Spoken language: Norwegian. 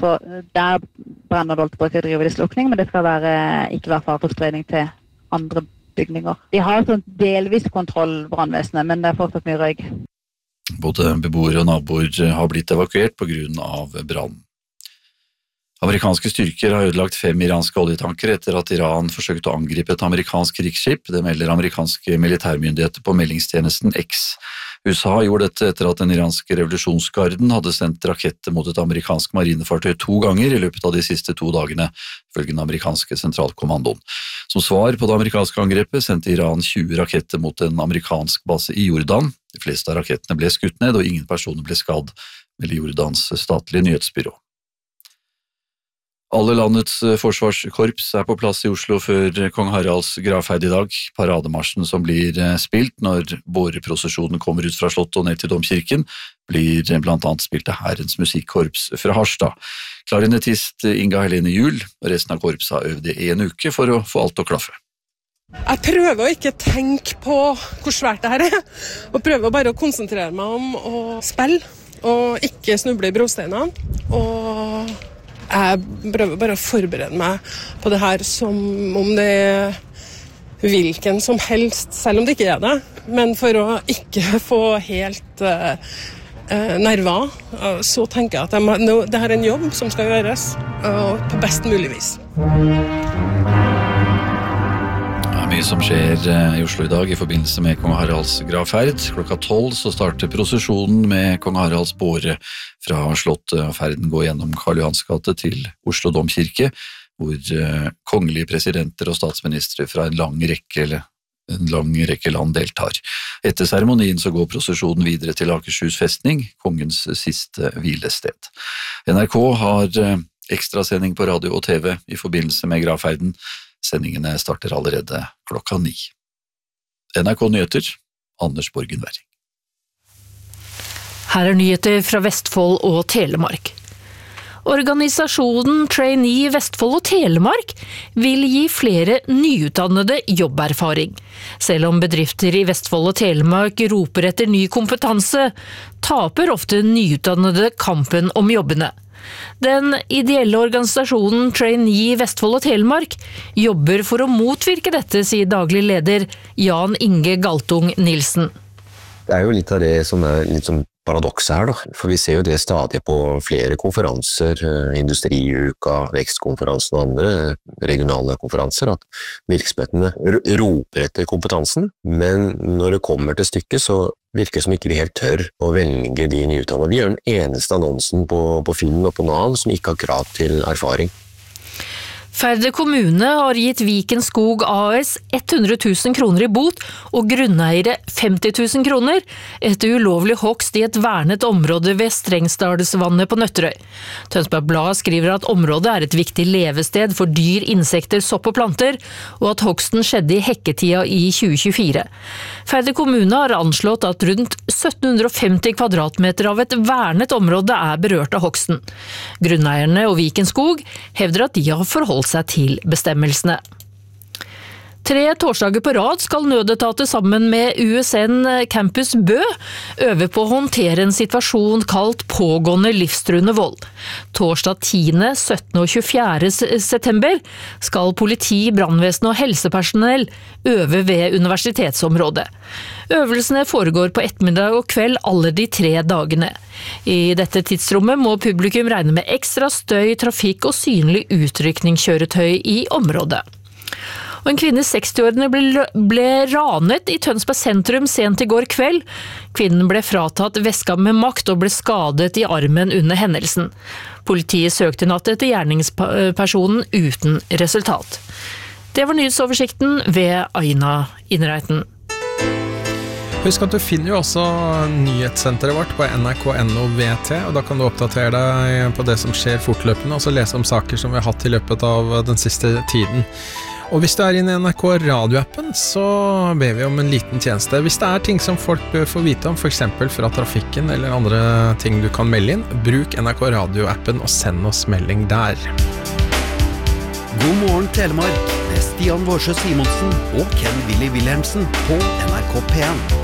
så der brenner det på til drive slukning, men det skal ikke være fare for spredning til andre bygninger. De har sånn delvis kontroll brannvesenet, men det er fortsatt mye røyk. Både beboere og naboer har blitt evakuert på grunn av brann. Amerikanske styrker har ødelagt 5 iranske oljetanker etter at Iran forsøkte å angripe et amerikansk krigsskip. Det melder amerikanske militærmyndigheter på meldingstjenesten X. USA gjorde dette etter at den iranske revolusjonsgarden hadde sendt raketter mot et amerikansk marinefartøy 2 ganger i løpet av de siste 2 dagene, ifølge den amerikanske sentralkommandoen. Som svar på det amerikanske angrepet sendte Iran 20 raketter mot en amerikansk base i Jordan. De fleste av rakettene ble skutt ned, og ingen personer ble skadd, melder Jordans statlige nyhetsbyrå. Alle landets forsvarskorps er på plass i Oslo før kong Haralds gravferd i dag. Parademarsjen som blir spilt når båreprosesjonen kommer ut fra slottet og ned til domkirken, blir blant annet spilt av Hærens musikkorps fra Harstad. Klarinettist Inga Helene Juhl og resten av korpset har øvd i 1 uke for å få alt å klaffe. Jeg prøver å ikke tenke på hvor svært det her og prøver bare å konsentrere meg om å spille, og ikke snuble i brosteinene, og jeg prøver bare å forberede meg på det her som om det er hvilken som helst, selv om det ikke er det, men for å ikke få helt nerver, så tenker jeg at det her er en jobb som skal gjøres på best mulig vis. Mye som skjer i Oslo i dag i forbindelse med kong Haralds gravferd. Klokka 12 så starter prosesjonen med kong Haralds båre fra slottet, og ferden går gjennom Karl Johans gate til Oslo domkirke, hvor kongelige presidenter og statsministre fra en lang rekke land deltar. Etter seremonien så går prosesjonen videre til Akershus festning, kongens siste hvilested. NRK har ekstrasending på radio og TV i forbindelse med gravferden. Sendingene starter allerede klokka 9. NRK Nyheter, Anders Borgen Werring. Her er nyheter fra Vestfold og Telemark. Organisasjonen Trainee Vestfold og Telemark vil gi flere nyutdannede jobberfaring. Selv om bedrifter i Vestfold og Telemark roper etter ny kompetanse, taper ofte nyutdannede kampen om jobbene. Den ideelle organisasjonen Trainee Vestfold og Telemark jobber for å motvirke dette, sier daglig leder Jan Inge Galtung Nilsen. Det er jo litt av det som er litt som paradoks her, da. For vi ser jo det stadig på flere konferanser, Industriuka, Vekstkonferansen og andre regionale konferanser, at virksomhetene roper etter kompetansen, men når det kommer til stykket, så virker det som ikke de helt tør å velge de nyutdannede. Vi er den eneste annonsen på Finn og på Nav som ikke har krav til erfaring. Færde kommune har gitt Viken Skog AS 100 000 kroner i bot og grunneiere 50 000 kroner etter ulovlig hogst i et vernet område ved Strengsdalsvannet på Nøtterøy. Tønsberg Blad skriver at området er et viktig levested for dyr, insekter, sopp og planter, og at hogsten skjedde i hekketida i 2024. Færde kommune har anslått at rundt 1750 kvadratmeter av et vernet område er berørt av hogsten. Grunneierne og Viken Skog hevder at de har forholdt seg til bestemmelsene. 3 torsdager på rad skal nødetater sammen med USN Campus Bø øve på å håndtere en situasjon kalt pågående livstruende vold. Torsdag 10., 17. og 24. september skal politi, brannvesen og helsepersonell øve ved universitetsområdet. Øvelsene foregår på ettermiddag og kveld alle de 3 dagene. I dette tidsrommet må publikum regne med ekstra støy, trafikk og synlig utrykningskjøretøy i området. Og en kvinne 60-årene ble ranet i Tønsberg sentrum sent i går kveld. Kvinnen ble fratatt veska med makt og ble skadet i armen under hendelsen. Politiet søkte natt etter gjerningspersonen uten resultat. Det var nyhetsoversikten ved Aina Innreiten. Husk at du finner jo også nyhetssenteret vårt på NRK.no VT, og da kan du oppdatere deg på det som skjer fortløpende, og så lese om saker som vi har hatt i løpet av den siste tiden. Og hvis du er inne i NRK radioappen, så ber vi om en liten tjeneste. Hvis det er ting som folk bør få vite om, for eksempel fra trafikken eller andre ting du kan melde inn, bruk NRK radioappen og send oss melding der. God morgen Telemark, med Stian Vårsø Simonsen og Ken Willy Wilhelmsen på NRK P1.